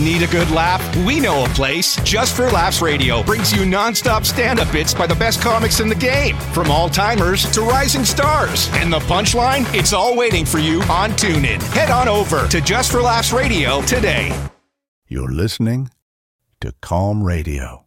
Need a good laugh? We know a place. Just for Laughs Radio brings you non-stop stand-up bits by the best comics in the game. From all-timers to rising stars. And the punchline? It's all waiting for you on TuneIn. Head on over to Just for Laughs Radio today. You're listening to Calm Radio.